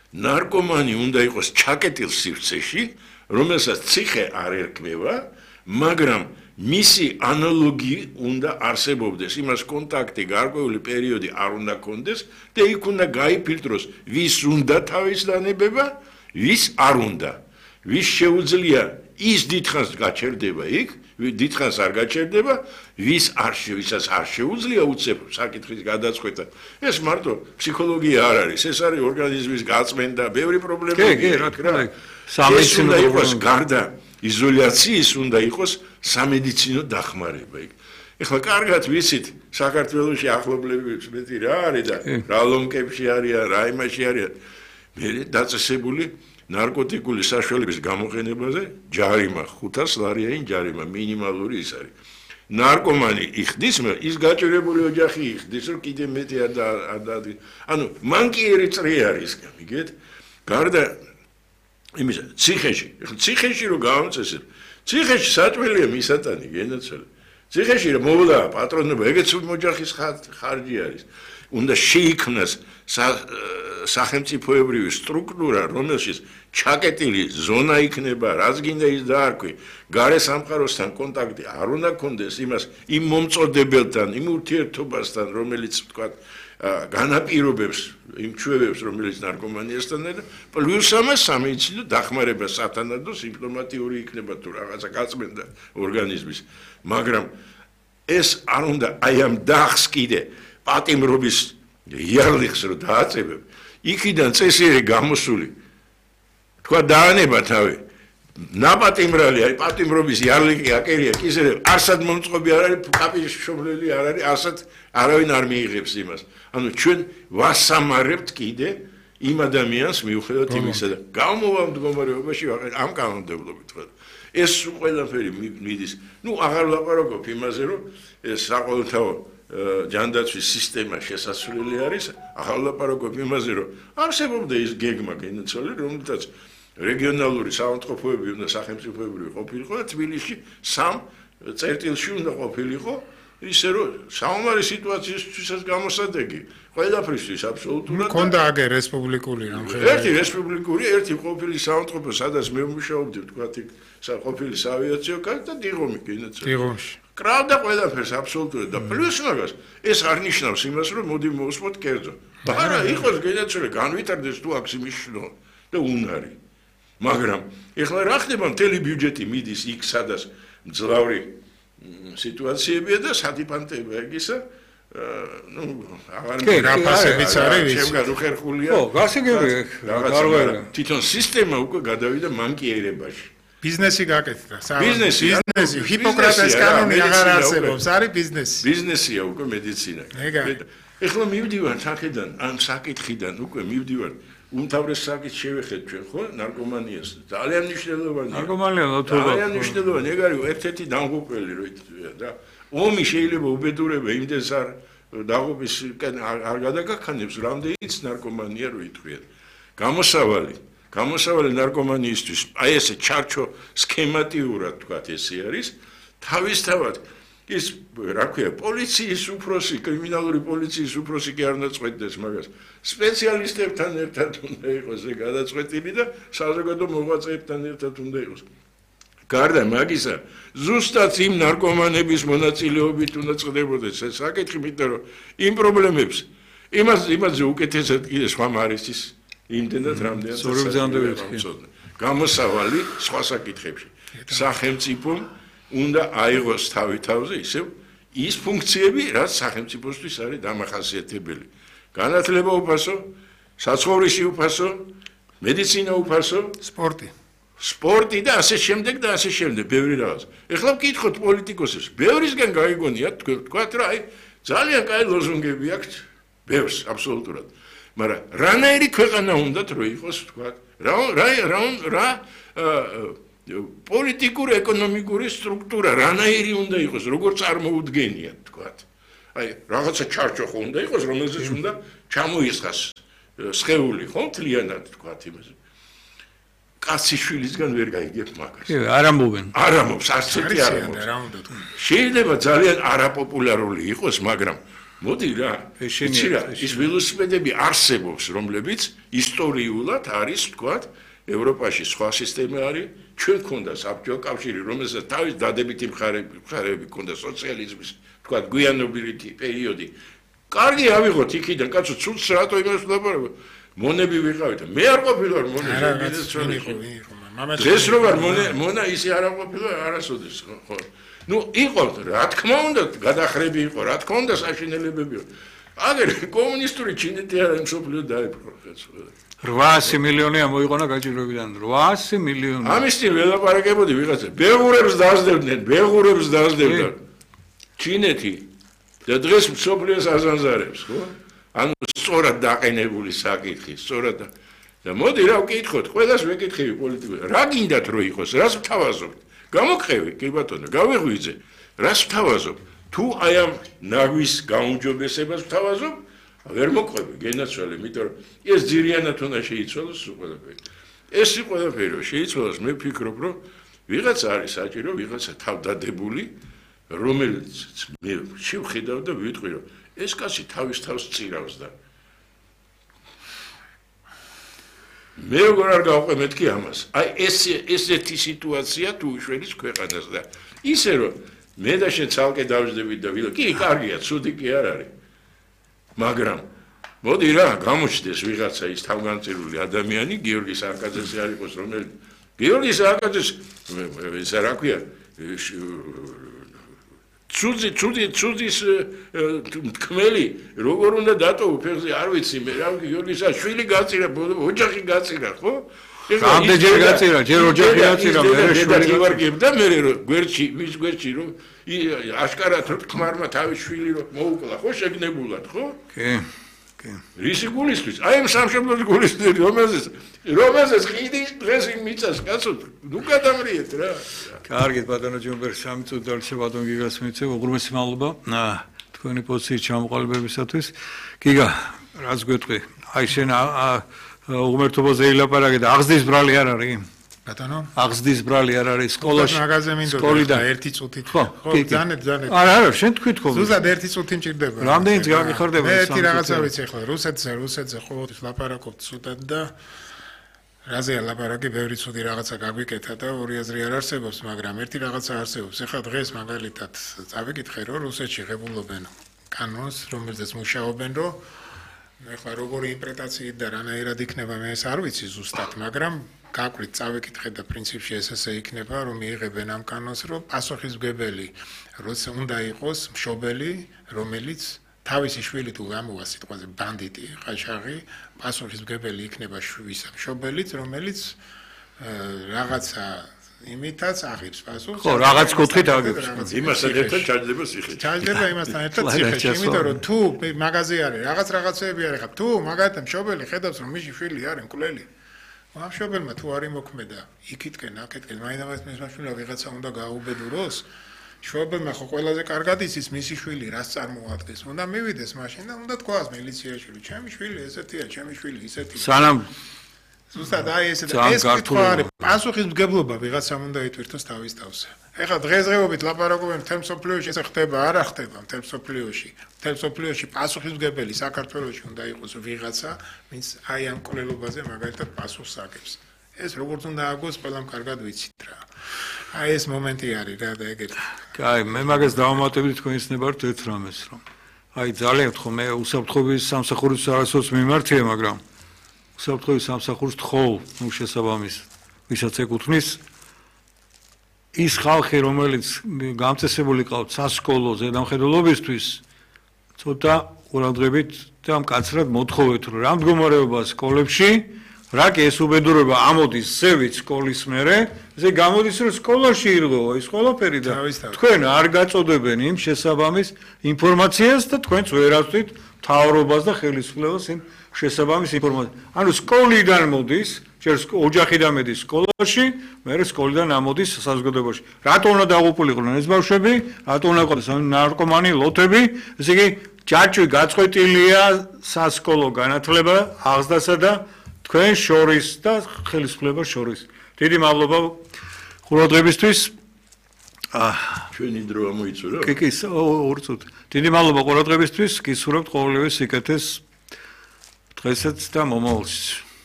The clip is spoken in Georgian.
ნარკომანი უნდა იყოს ჩაკეტილ სივრცეში, რომელსაც ციხე არ ერქმევა, მაგრამ მისი ანალოგი უნდა არსებობდეს, იმას კონტაქტი გარკვეული პერიოდი არ უნდა კონდეს და იქ უნდა გაიფილტროს, ვის უნდა თავის დანებება, ვის არ უნდა. ვის შეუძლია ის დიდხანს გაჩერდება იქ, დიდხანს არ გაჩერდება, ვისაც არ შეუძლია უცებ საკითხის გადაწყვეტა. ეს მარტო ფსიქოლოგია არ არის, ეს არის ორგანიზმის გაწმენდა, ბევრი პრობლემაა. კი, რა თქმა უნდა. სამედიცინო იყოს გარდა იზოლაციის უნდა იყოს სამედიცინო დახმარება იქ. ეხლა კარგად ვიცით, საქართველოში ახლობლების მეტი რა არის და რა ლომკებში არიან, რა იმაში არიან. მე დაწესებული ნარკოტიკული საშუალებების გამოყენებაზე ჯარიმა 500 ლარიანი ჯარიმა მინიმალური ის არის. ნარკომანი იხდის, ის გაჭირებული ოჯახი იხდის, რომ კიდე მეტი ანუ მან კი ერი წრი არის, მიგეთ? გარდა იმისა, ციხეში რომ გავამწესებ, ციხეში საჭმელია მისატანი გენაცვალე. ციხეში რომ მოვლა პატრონობა, ეგეც ოჯახის ხარჯი არის. უნდა შეიქმნას სახელმწიფოებრივი სტრუქტურა, რომელშიც ჩაკეტილი ზონა იქნება, რაც გინდა ის დაარქვი, გარე სამყაროსთან კონტაქტი არ უნდა კონდეს იმას, იმ მომწოდებელთან, იმ ურთიერთობასთან, რომელიც თქვა განაპირობებს იმ ჩვევებს, რომელიც ნარკომანიასთან და პლუს ამას სამედიცინო დახმარება სათანადო სიმპტომატიური იქნება თუ რაღაცა გაწმენდა ორგანიზმის, მაგრამ ეს არ უნდა აი ამ დახს კიდე პატიმრობის იარლიხს რო დააწებებ, იქიდან წესიერი გამოსული თქვა დაანება თავი ნაპატიმრალი არის პატიმრობის იარლიხი აკერია კისერე არსად მომწყობი არ არის კაპის შობლელი არ არის არსად არავინ არ მიიღებს იმას ანუ ჩვენ ვასამარებთ კიდე იმ ადამიანს მიუხედავად იმისა და გამოვა მდგომარეობაში ამ კანონმდებლობით ხო ეს ყველაფერი მიდის ნუ აღარ ლაპარაკობ იმაზე რომ ეს საყოველთაო ჯანდაცვის სისტემა შესაძლებელი არის აღარ ლაპარაკობ იმაზე რომ არსებობდა ის გეგმა გენაცვალე რომელთაც რეგიონალური საავადმყოფოები უნდა სახელმწიფოებრივი ყოფილიყო და თბილისში 3 წერტილში უნდა ყოფილიყო ისე რომ საომარი სიტუაციისთვისაც გამოსადეგი ყველაფრისთვის აბსოლუტურად მქონდა აგე რესპუბლიკური რამხელა ერთი რესპუბლიკური ერთი ყოფილი საავადმყოფო სადაც მე ვმუშაობდი თქვათ იქ ყოფილი საავიაციო კარი და დიღომი გენაცვალე დიღომში კრავდა ყველაფერს აბსოლუტურად და პლუს მაგას ეს არ ნიშნავს იმას რომ მოდი მოვსვათ კერძო არა იყოს გენაცვალე განვითარდეს თუ აქ სიმიშნო და უნარი მაგრამ ეხლა რა ხდება მთელი ბიუჯეტი მიდის იქ სადაც მძლავრი სიტუაციებია და სადიპანტება ეგისა ну აღარ რაფასებიც არის შემგან უხერხულია ხო გასაგებია რაღაცა თვითონ სისტემა უკვე გადავიდა მანკიერებაში ბიზნესი გაკეთდა ბიზნესი ჰიპოკრატეს კანონი აღარ არსებობს არის ბიზნესია უკვე მედიცინა ეხლა მივდივარ საკითხიდან ან საკითხიდან უკვე მივდივარ უმთავრეს საკითხს შევეხეთ ჩვენ ხო ნარკომანიას ძალიან მნიშვნელოვანია ნარკომანია ძალიან მნიშვნელოვანია ეგ არის ერთ-ერთი დამღუპველი რო ითქვია და ომი შეიძლება უბედურება იმდენს არ დაღუპისკენ არ გადაგაქანებს რამდენიც ნარკომანია რო ითქვია გამოსავალი ნარკომანიისთვის აი ესე ჩარჩო სქემატიურად თქვა ესე არის თავისთავად ის რა ქვია პოლიციის უფროსი კრიმინალური პოლიციის უფროსი კი არ უნდა წვეთდეს მაგას სპეციალისტებთან ერთად უნდა იყოს ეს გადაწყვეტილი და საზოგადო მოღვაწეებთან ერთად უნდა იყოს გარდა მაგისა ზუსტად იმ ნარკომანების მონაწილეობით უნდა წყდებოდეს ეს საკითხი იმიტომ რომ იმ პრობლემებს იმაზე უკეთესად კიდე სხვა მარისის იმდენად რამდენად გამოსავალი სხვა საკითხებში სახელმწიფომ უნდა აიღოს თავი-თავზე ისევ ის ფუნქციები, რაც სახელმწიფოსთვის არის დამახასიათებელი. განათლება უფასო, საცხოვრისი უფასო, მედიცინა უფასო, სპორტი და ასე შემდეგ და ასე შემდეგ, ბევრი რაღაც. ეხლა ვკითხოთ პოლიტიკოსებს, ბევრისგან გაიგონიათ თქვათ რა, აი ძალიან კაი ლოზუნგები აქვთ, ბევრს აბსოლუტურად. მაგრამ რანაირი ქვეყანა უნდათ რომ იყოს თქვათ, რა პოლიტიკური ეკონომიკური სტრუქტურა რანაირი უნდა იყოს, როგორ წარმოუდგენიათ თქვათ. აი, რაღაცა ჩარჩო ხო უნდა იყოს, რომელზეც უნდა ჩამოისხას სხეული, ხო, მთლიანად თქვათ იმაზე. კაციშვილისგან ვერ გაიგებ მაგას. არ ამბობენ. არ ამბობს, არც ერთი არ ამბობს. შეიძლება ძალიან არაპოპულარული იყოს, მაგრამ მოდი რა იცი რა ის ველოსიპედები არსებობს რომლებიც ისტორიულად არის თქვათ ევროპაში სხვა სისტემა არის ჩვენ ქონდა საბჭოთა კავშირი რომელსაც თავის დადებითი მხარეები ქონდა სოციალიზმის თქვათ გვიანობრივი პერიოდი კარგი ავიღოთ იქიდან კაცო ცუდს რატო იმას ვლაპარაკობ მონები ვიყავით მე არ ყოფილვარ მონები დღეს რო ვარ მონა ისე არ ყოფილა არასოდეს ხო ну იყო რა თქმა უნდა გადახრები იყო რა თქმა უნდა საშინელებები იყო აგერ კომუნისტური ჩინეთი არა მსოფლიო დაეპყრო კაცო 800 მილიონი ამოიყონა გაჭირვებიდან 800 მილიონი ამის წინ ველაპარაკებოდი ვიღაცა ბეღურებს დაასდებდნენ ჩინეთი და დღეს მსოფლიოს აზანზარებს ხო ანუ სწორად დაყენებული საკითხი სწორად და მოდი რა ვკითხოთ ყველას ვეკითხები პოლიტიკურად რა გინდათ რო იყოს რას ვთავაზობთ გამოგხევი კი ბატონო გავიღვიძე რას ვთავაზობ თუ აი ამ ნაგვის გაუმჯობესებას ვთავაზობ ვერ მოყვები გენაცვალე იმიტომ რომ ეს ძირიანად უნდა შეიცვალოს ყველაფერი ეს ყველაფერი რომ შეიცვალოს მე ვფიქრობ რომ ვიღაც არის საჭირო ვიღაცა თავდადებული რომელიც მე შევხედავ და ვიტყვი რომ ეს კაცი თავის თავს წირავს და მე როგორ არ გავყვე მეთქი ამას აი ესეთი სიტუაცია თუ უშველის ქვეყანას და ისე რომ მე და შენ ცალკე დავждდებით და ვილო კი კარგია ცუდი კი არ არის მაგრამ მოდი რა გამოჩნდეს ვიღაცა ის თავგანწირული ადამიანი გიორგი სარკაძეზე არ იყოს რომელიც გიორგი სარკაძეს ისა რა ქვია ცუდის თქმელი როგორ უნდა დატოვო ფეხზე არ ვიცი მე რა გიორგის შვილი გაწირა ოჯახი გაწირა ხო რამდენჯერ გაწირა ჯერ ოჯახი გაწირა მე შვილი გავარგებდა მე გვერდში მის გვერდში რომ აშკარად რომ თქმარმა თავის შვილი რომ მოუკლა ხო შეგნებულად ხო კი რისი გულისთვის აი ამ სამშობლოს გულისთვის რომელზეც ხიდი დღეს იმიცას კაცო ნუ გადამრიეთ რა კარგით ბატონო ჯუმბერ 3 წუთი ბატონ გიგას მიცემ უღრმესი მადლობა თქვენი პოზიციის ჩამოყალიბებისათვის გიგა რაც გვეტყვი აი შენ უღმერთობაზე ილაპარაკე და აღზრდის ბრალი არ არის ბატონო აღზრდის ბრალი არ არის სკოლაში მაგაზე მინდოდა 1 წუთი ხო ძალიან არა შენ თქვით ხო ზუსტად 1 წუთი მჭირდება რამდენიც გაგიხარდება მე ერთი რაღაცა ვიცი ახლა რუსეთზე ყოველთვის ლაპარაკობთ ცუდად და რაზეა ლაპარაკი ბევრი ცუდი რაღაცა გაგვიკეთა და ორი აზრი არ არსებობს მაგრამ ერთი რაღაცა არსებობს ახლა დღეს მაგალითად წავიკითხე რომ რუსეთში ღებულობენ კანონს რომელზეც მუშაობენ რომ ახლა როგორი ინტერპრეტაციით და რანაირად იქნება მე ეს არ ვიცი ზუსტად მაგრამ გაკვირთ წავიკითხე და პრინციპში ესე იქნება რომ მიიღებენ ამ კანონს რომ პასუხისმგებელი როცა უნდა იყოს მშობელი რომელიც თავისი შვილი თუ გამოვა სიტყვაზე ბანდიტი ყაჩაღი პასუხისმგებელი იქნება შვილისა მშობელიც რომელიც რაღაცა იმითაც აღებს პასუხს ხო რაღაც კუთხით აღებს იმასთან ერთად ჩაჯდება სიხეში ჩაჯდება იმასთან ერთად სიხეში იმიტომ რომ თუ მაგაზე არის რაღაცები არის ხა თუ მაგათი მშობელი ხედავს რომ მისი შვილი არის მკვლელი ამ მშობელმა თუ არის მოქმედა იქითკენ აქეთკენ მაინც მის მაშვილა ვიღაცა უნდა გააუბედუროს მშობელმა ხო ყველაზე კარგად იცის მისი შვილი რას წარმოადგენს უნდა მივიდეს მაშინ და უნდა თქვას მილიციაში რომ ჩემი შვილი ესეთია ჩემი შვილი ისეთია სანამ ზუსტად აი ესე და ეს კითხვა არის პასუხისმგებლობა ვიღაცამ უნდა იტვირთოს თავის თავზე ეხლა დღესდღეობით ლაპარაკობენ თემსოფლიოში ეს ხდება არა ხდება თემსოფლიოში პასუხისმგებელი საქართველოში უნდა იყოს ვიღაცა ვინც აი ამ კვლელობაზე მაგალითად პასუხს აგებს ეს როგორც უნდა აგოს ყველამ კარგად ვიცით რა აი ეს მომენტი არის რა და ეგეთი კაი მე მაგას დავამატებდი თქვენის ნებართ ერთ რამეს რომ აი ძალიან ხო მე უსაფრთხოების სამსახურის არასოდეს მიმართია მაგრამ უსაფრთხოების სამსახურს თხოვ ნუ შესაბამის ვისაც ეკუთვნის ის ხალხი რომელიც გამწესებული ყავთ სასკოლო ზედამხედველობისთვის ცოტა ყურადღებით და მკაცრად მოთხოვეთ რომ რა მდგომარეობა სკოლებში რა კი ეს უბედურება ამოდის ზევით სკოლის მერე ზე გამოდის რომ სკოლაში ირღვევა ის ყველაფერი და თქვენ არ გაწოდებენ იმ შესაბამის ინფორმაციას და თქვენც ვერ აწვით მთავრობას და ხელისუფლებას იმ შესაბამის ინფორმაციას ანუ სკოლიდან მოდის ჯერ ოჯახიდან მედის სკოლაში მერე სკოლიდან ამოდის საზოგადოებაში რატო უნდა დაღუპულიყვნენ ეს ბავშვები რატო უნდა იყოს ნარკომანი ლოთები ესე იგი ჯაჭვი გაწყვეტილია სასკოლო განათლება აღზრდასა და თქვენ შორის და ხელისუფლებას შორის დიდი მადლობა ყურადღებისთვის ჩვენი დრო ამოიწურა. კი, ორი წუთი. დიდი მადლობა ყურადღებისთვის, გისურვებთ ყოველივე სიკეთეს დღესაც და მომავალშიც.